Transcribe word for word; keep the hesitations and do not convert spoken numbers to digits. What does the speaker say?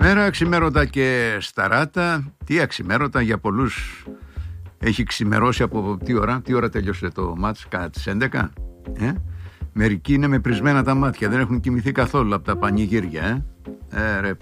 Καλησπέρα, αξιμέρωτα και σταράτα. Τι αξιμέρωτα, για πολλούς έχει ξημερώσει από τι ώρα, τι ώρα τέλειωσε το μάτς, κατά τις έντεκα. Ε? Μερικοί είναι με πρισμένα τα μάτια, δεν έχουν κοιμηθεί καθόλου από τα πανηγύρια. Ε, ε ρε